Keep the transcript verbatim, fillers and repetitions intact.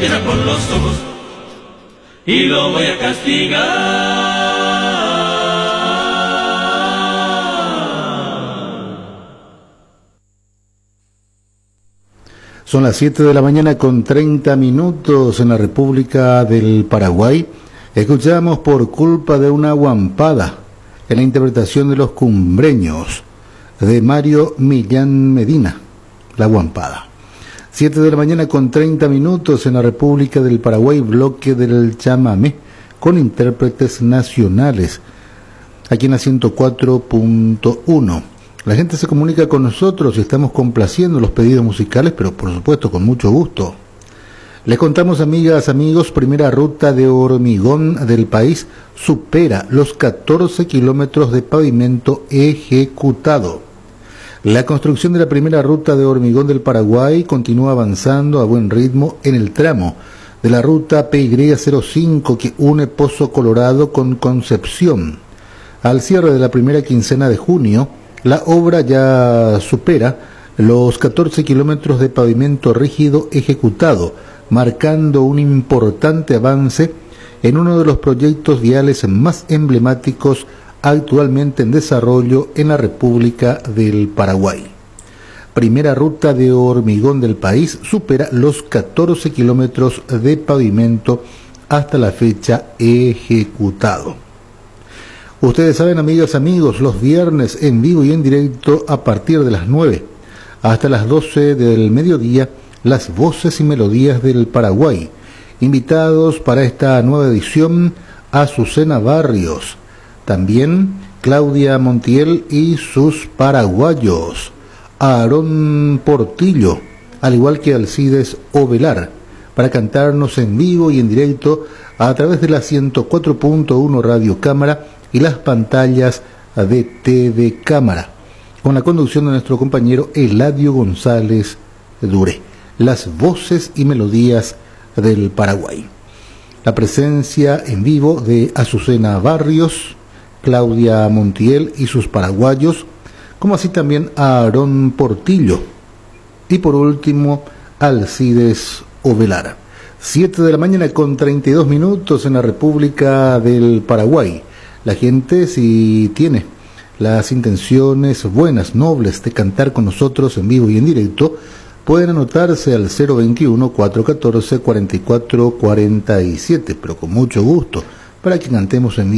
tierra por los ojos y lo voy a castigar. Son las siete de la mañana con treinta minutos en la República del Paraguay. Escuchamos Por culpa de una guampada, en la interpretación de Los Cumbreños, de Mario Millán Medina, La Guampada. siete de la mañana con treinta minutos en la República del Paraguay, bloque del chamamé, con intérpretes nacionales, aquí en la ciento cuatro punto uno. La gente se comunica con nosotros y estamos complaciendo los pedidos musicales, pero por supuesto con mucho gusto. Les contamos, amigas, amigos, primera ruta de hormigón del país supera los catorce kilómetros de pavimento ejecutado. La construcción de la primera ruta de hormigón del Paraguay continúa avanzando a buen ritmo en el tramo de la ruta P Y cero cinco que une Pozo Colorado con Concepción. Al cierre de la primera quincena de junio, la obra ya supera los catorce kilómetros de pavimento rígido ejecutado, marcando un importante avance en uno de los proyectos viales más emblemáticos actualmente en desarrollo en la República del Paraguay. Primera ruta de hormigón del país supera los catorce kilómetros de pavimento hasta la fecha ejecutado. Ustedes saben, amigas, amigos, los viernes en vivo y en directo a partir de las nueve hasta las doce del mediodía, las voces y melodías del Paraguay. Invitados para esta nueva edición, Azucena Barrios, también Claudia Montiel y sus paraguayos, Aarón Portillo, al igual que Alcides Ovelar, para cantarnos en vivo y en directo a través de la ciento cuatro punto uno Radio Cámara y las pantallas de T V Cámara, con la conducción de nuestro compañero Eladio González Duré. Las voces y melodías del Paraguay. La presencia en vivo de Azucena Barrios, Claudia Montiel y sus paraguayos, como así también a Aarón Portillo. Y por último, Alcides Ovelar. siete de la mañana con treinta y dos minutos en la República del Paraguay. La gente, si tiene las intenciones buenas, nobles, de cantar con nosotros en vivo y en directo, pueden anotarse al cero veintiuno, cuatrocientos catorce, cuarenta y cuatro cuarenta y siete, pero con mucho gusto, para que cantemos en vivo.